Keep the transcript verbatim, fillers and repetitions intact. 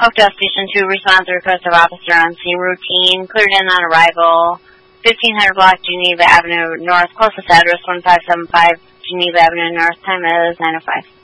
Oakdale Station two, respond to request of officer on scene routine. Cleared in on arrival. fifteen hundred block Geneva Avenue North. Closest address one five seven five Geneva Avenue North. Time is nine oh five.